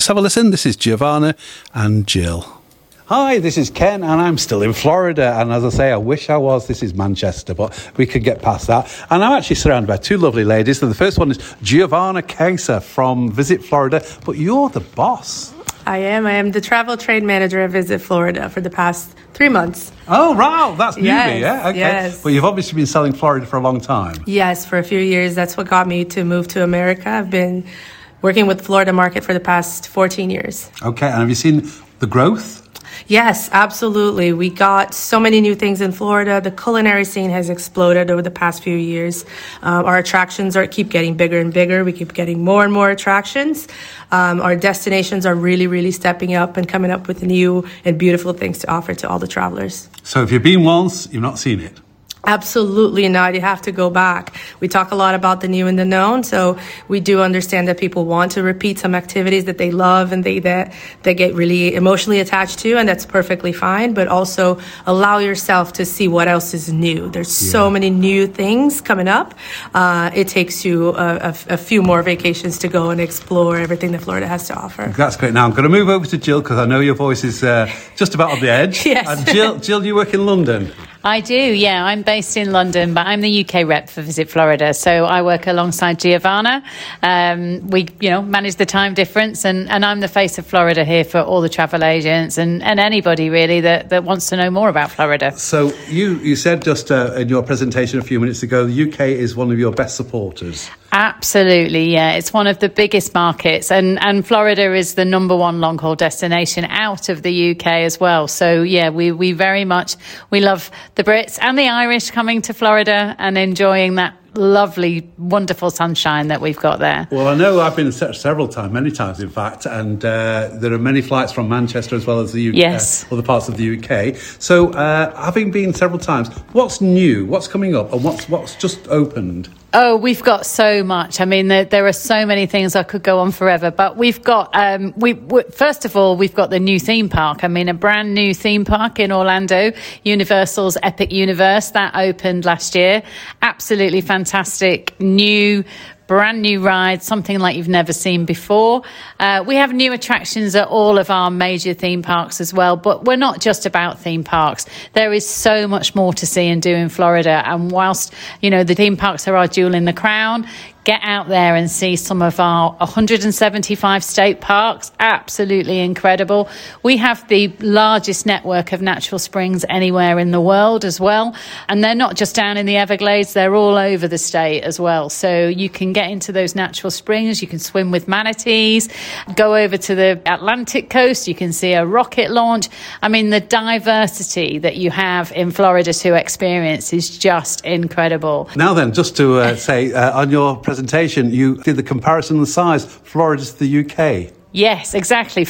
have a listen. This is Giovanna and Jill. Hi, this is Ken, and I'm still in Florida. And as I say, I wish I was. This is Manchester, but we could get past that. And I'm actually surrounded by two lovely ladies. And the first one is Giovanna Kaiser from Visit Florida. But you're the boss. I am the travel trade manager at Visit Florida for the past 3 months. Oh, wow. That's newbie, yes, yeah? Okay. Yes. But you've obviously been selling Florida for a long time. Yes, for a few years. That's what got me to move to America. I've been working with the Florida market for the past 14 years. Okay. And have you seen the growth? Yes, absolutely. We got so many new things in Florida. The culinary scene has exploded over the past few years. Our attractions keep getting bigger and bigger. We keep getting more and more attractions. Our destinations are really, really stepping up and coming up with new and beautiful things to offer to all the travelers. So if you've been once, you've not seen it? Absolutely not. You have to go back. We talk a lot about the new and the known, so we do understand that people want to repeat some activities that they love and they get really emotionally attached to, and that's perfectly fine. But also allow yourself to see what else is new. There's so many new things coming up. It takes you a few more vacations to go and explore everything that Florida has to offer. That's great. Now I'm going to move over to Jill because I know your voice is just about on the edge. Yes. And Jill, you work in London. I do, yeah. I'm based in London, but I'm the UK rep for Visit Florida. So I work alongside Giovanna. We, manage the time difference, and I'm the face of Florida here for all the travel agents and anybody really that wants to know more about Florida. So you said just in your presentation a few minutes ago, the UK is one of your best supporters. Absolutely, yeah. It's one of the biggest markets, and Florida is the number one long-haul destination out of the UK as well. So, yeah, we very much, we love the Brits and the Irish coming to Florida and enjoying that lovely, wonderful sunshine that we've got there. Well, I know I've been many times, in fact, and there are many flights from Manchester as well as the UK, yes. Other parts of the UK. So, having been several times, what's new? What's coming up? And what's just opened? Oh, we've got so much. I mean, there are so many things. I could go on forever, but we've got, first of all, we've got the new theme park. I mean, a brand new theme park in Orlando, Universal's Epic Universe, that opened last year. Absolutely fantastic, brand new ride, something like you've never seen before. We have new attractions at all of our major theme parks as well, but we're not just about theme parks. There is so much more to see and do in Florida. And whilst, the theme parks are our jewel in the crown, get out there and see some of our 175 state parks. Absolutely incredible. We have the largest network of natural springs anywhere in the world as well. And they're not just down in the Everglades, they're all over the state as well. So you can get into those natural springs, you can swim with manatees, go over to the Atlantic coast, you can see a rocket launch. I mean, the diversity that you have in Florida to experience is just incredible. Now then, just to say, on your presentation, you did the comparison of the size, Florida to the UK. Yes, exactly.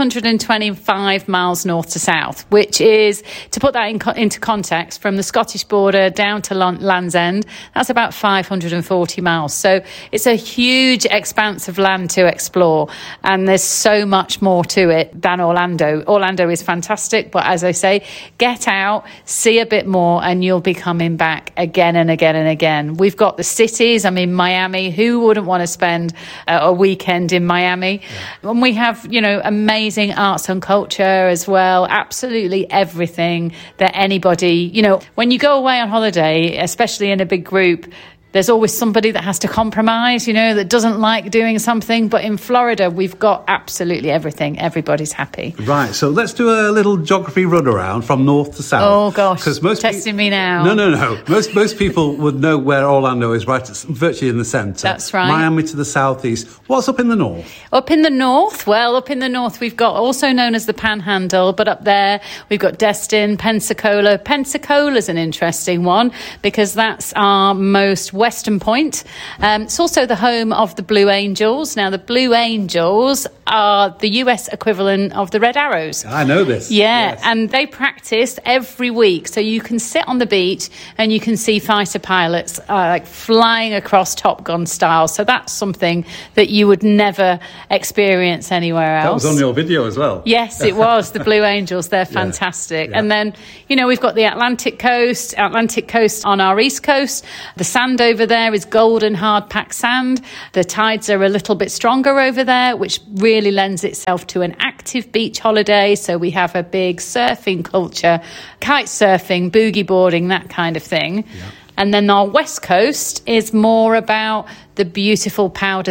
525 miles north to south, which is, to put that into context, from the Scottish border down to Land's End, that's about 540 miles. So it's a huge expanse of land to explore, and there's so much more to it than Orlando. Orlando is fantastic, but as I say, get out, see a bit more, and you'll be coming back again and again and again. We've got the cities. I mean, Miami, who wouldn't want to spend a weekend in Miami? Yeah. And we have, amazing arts and culture as well. Absolutely everything that anybody, when you go away on holiday, especially in a big group, there's always somebody that has to compromise, that doesn't like doing something. But in Florida, we've got absolutely everything. Everybody's happy. Right. So let's do a little geography run around from north to south. Oh, gosh. Testing me now. No. Most people would know where Orlando is, right? It's virtually in the centre. That's right. Miami to the southeast. What's up in the north? Up in the north? Well, up in the north, we've got also known as the Panhandle. But up there, we've got Destin, Pensacola. Pensacola's an interesting one because that's our most western point. It's also the home of the Blue Angels. Now, the Blue Angels are the US equivalent of the Red Arrows. I know this. Yeah, yes. And they practice every week. So you can sit on the beach and you can see fighter pilots flying across Top Gun style. So that's something that you would never experience anywhere else. That was on your video as well. Yes, it was. The Blue Angels, they're fantastic. Yeah. And then, we've got the Atlantic coast on our east coast, the Sando over there is golden hard packed sand. The tides are a little bit stronger over there, which really lends itself to an active beach holiday. So we have a big surfing culture, kite surfing, boogie boarding, that kind of thing. Yeah. And then our west coast is more about the beautiful powder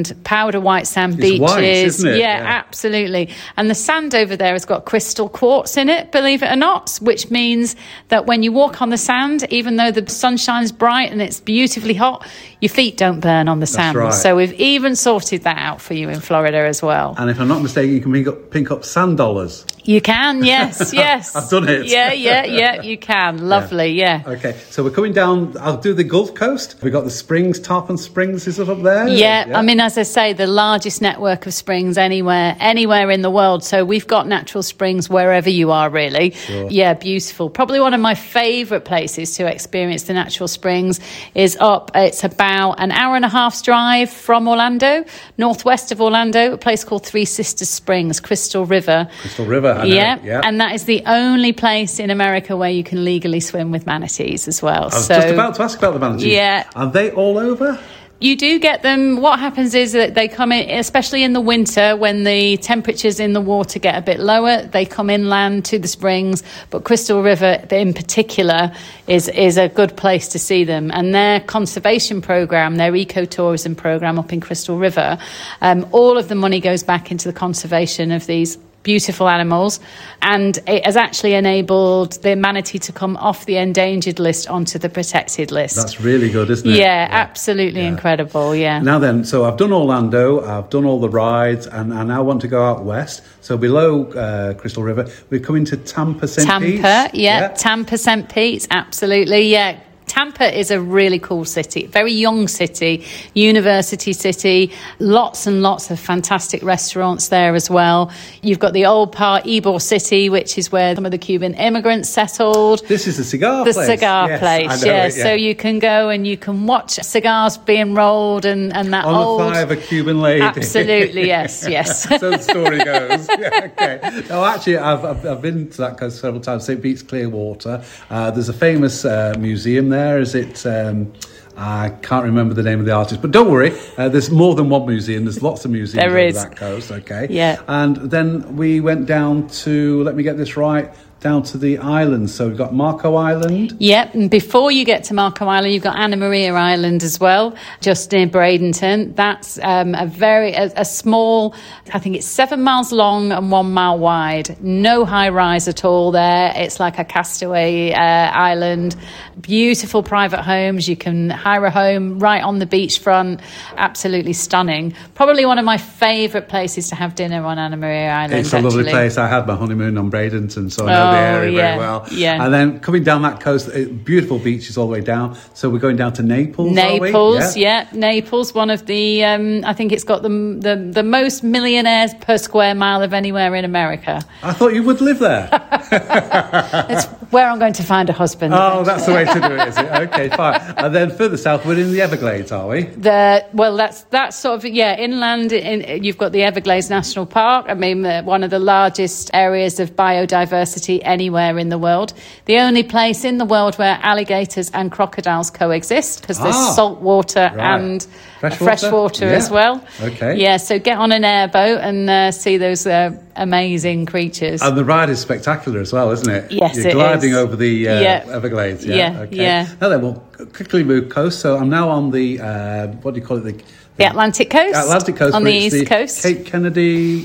white sand beaches. White, isn't it? Yeah, absolutely. And the sand over there has got crystal quartz in it, believe it or not, which means that when you walk on the sand, even though the sun shines bright and it's beautifully hot, your feet don't burn on the sand. Right. So we've even sorted that out for you in Florida as well. And if I'm not mistaken, you can pink up sand dollars. You can, yes. I've done it. Yeah, you can. Lovely, yeah. Okay, so we're coming down, I'll do the Gulf Coast. We've got the springs, Tarpon Springs, is it up there? Yeah, I mean, as I say, the largest network of springs anywhere in the world. So we've got natural springs wherever you are, really. Sure. Yeah, beautiful. Probably one of my favourite places to experience the natural springs is up. It's about an hour and a half's drive from Orlando, northwest of Orlando, a place called Three Sisters Springs, Crystal River. Crystal River, I know. Yeah, and that is the only place in America where you can legally swim with manatees as well. I was just about to ask about the manatees. Yeah. Are they all over? You do get them. What happens is that they come in, especially in the winter when the temperatures in the water get a bit lower, they come inland to the springs. But Crystal River in particular is a good place to see them. And their conservation program, their ecotourism program up in Crystal River, all of the money goes back into the conservation of these beautiful animals, and it has actually enabled the manatee to come off the endangered list onto the protected list. That's really good, isn't it? Yeah, absolutely incredible, yeah. Now then, so I've done Orlando, I've done all the rides, and I now want to go out west. So below Crystal River, we're coming to Tampa, St. Pete. Yeah, Tampa, St. Pete, absolutely, yeah. Tampa is a really cool city, very young city, university city, lots and lots of fantastic restaurants there as well. You've got the old part, Ybor City, which is where some of the Cuban immigrants settled. This is the cigar place. The cigar place, yeah. So you can go and you can watch cigars being rolled and that on old... the thigh of a Cuban lady. Absolutely, yes. So the story goes. Yeah, okay. No, actually, I've been to that coast several times, St. Pete's Clearwater. There's a famous museum there. Is it? I can't remember the name of the artist, but don't worry. There's more than one museum. There's lots of museums over that coast. Okay. Yeah. And then we went down to. Let me get this right. Down to the islands. So we've got Marco Island. Yep, and before you get to Marco Island, you've got Anna Maria Island as well, just near Bradenton. That's a small, I think it's 7 miles long and 1 mile wide. No high rise at all there. It's like a castaway island. Beautiful private homes. You can hire a home right on the beachfront. Absolutely stunning. Probably one of my favourite places to have dinner on Anna Maria Island. It's a lovely place. I had my honeymoon on Bradenton, so I know the area very well. Yeah. And then coming down that coast, beautiful beaches all the way down. So we're going down to Naples. Naples, Naples, one of the I think it's got the most millionaires per square mile of anywhere in America. I thought you would live there. It's where I'm going to find a husband. Oh, that's the way to do it, is it? Okay, fine. And then further south, we're in the Everglades, are we? That's sort of inland. You've got the Everglades National Park. I mean, one of the largest areas of biodiversity anywhere in the world. The only place in the world where alligators and crocodiles coexist, because there's salt water and fresh water as well. Okay. Yeah, so get on an airboat and see those amazing creatures. And the ride is spectacular as well, isn't it? Yes, You're gliding over the Everglades. Yeah. Okay. Yeah. Now then, we'll quickly move coast. So I'm now on the, what do you call it? The Atlantic coast. Atlantic coast. On the East Coast. Cape Kennedy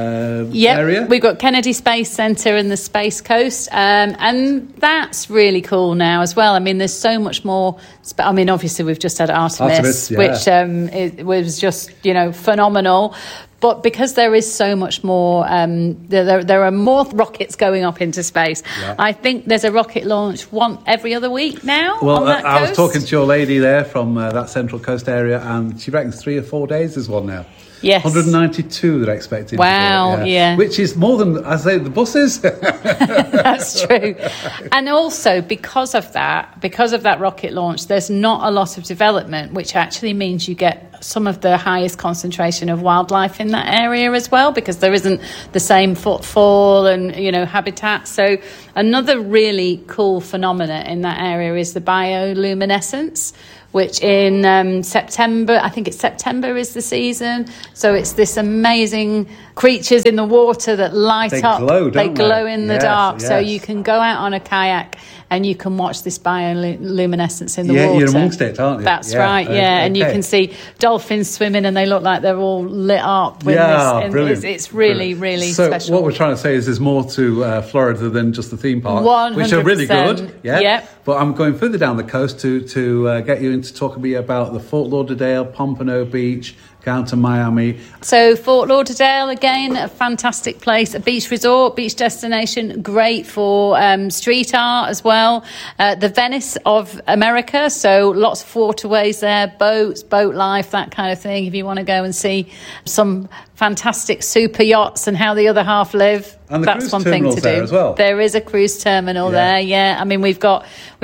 area. We've got Kennedy Space Center and the Space Coast. And that's really cool now as well. I mean, there's so much more. I mean, obviously, we've just had Artemis. Which it was just, phenomenal. But because there is so much more, there are more rockets going up into space. Yeah. I think there's a rocket launch every other week now. Well, on that I coast. was talking to your lady there from that Central Coast area, and she reckons 3 or 4 days there's one now. Yes. 192 they're expecting. Wow, yeah. Which is more than, I say, the buses. That's true. And also, because of that rocket launch, there's not a lot of development, which actually means you get some of the highest concentration of wildlife in that area as well, because there isn't the same footfall and, habitat. So another really cool phenomena in that area is the bioluminescence, which in September, I think it's September is the season. So it's this amazing creatures in the water that light up. They glow in the dark. Yes. So you can go out on a kayak and you can watch this bioluminescence in the water. You're amongst it, aren't you? That's right, and you can see dolphins swimming and they look like they're all lit up with this. Brilliant. It's really, really special. So what we're trying to say is there's more to Florida than just the theme park, 100%. Which are really good. Yep. But I'm going further down the coast to get you into talk a bit about the Fort Lauderdale, Pompano Beach, down to Miami. So Fort Lauderdale, again, a fantastic place, a beach resort, beach destination, great for street art as well. The Venice of America, so lots of waterways there, boats, boat life, that kind of thing. If you want to go and see some fantastic super yachts and how the other half live, and the that's one thing to do. As well. There is a cruise terminal there. I mean, we've got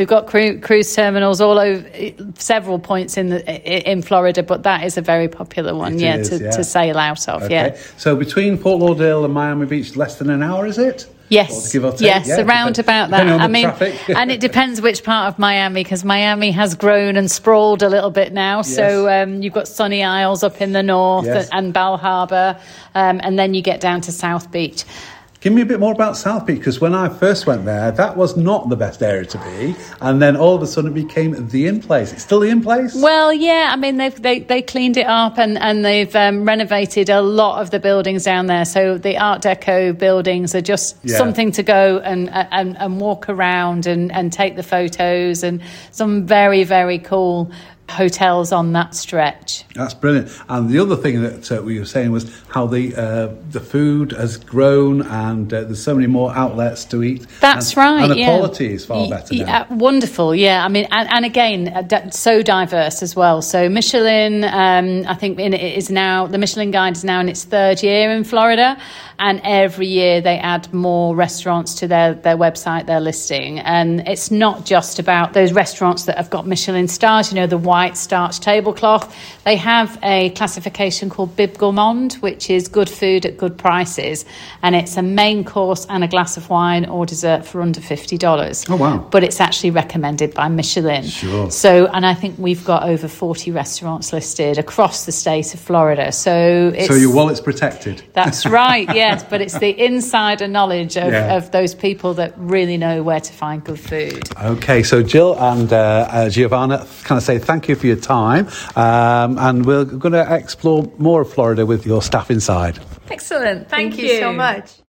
cruise terminals all over several points in Florida, but that is a very popular one. To sail out of. Okay. So between Fort Lauderdale and Miami Beach, less than an hour, is it? Yes, give or take? Yes, around about that. I mean, and it depends which part of Miami, because Miami has grown and sprawled a little bit now. Yes. So you've got Sunny Isles up in the north and Bal Harbour, and then you get down to South Beach. Give me a bit more about South Beach, because when I first went there, that was not the best area to be, and then all of a sudden it became the in place. It's still the in place? Well, yeah, I mean, they cleaned it up and they've renovated a lot of the buildings down there. So the Art Deco buildings are just something to go and walk around and take the photos, and some very, very cool hotels on that stretch. That's brilliant. And the other thing that we were saying was how the food has grown, and there's so many more outlets to eat. That's right. And the quality is far better now. Wonderful. Yeah. I mean, and again, so diverse as well. So Michelin, I think the Michelin Guide is now in its third year in Florida, and every year they add more restaurants to their website, their listing. And it's not just about those restaurants that have got Michelin stars, the white starch tablecloth. They have a classification called Bib Gourmand, which is good food at good prices, and it's a main course and a glass of wine or dessert for under $50. Oh wow. But it's actually recommended by Michelin. Sure. So, and I think we've got over 40 restaurants listed across the state of Florida. So your wallet's protected. That's right, yes, but it's the insider knowledge of those people that really know where to find good food. Okay, so Jill and Giovanna, can I say thank you for your time, and we're going to explore more of Florida with your staff inside. Excellent. Thank you so much.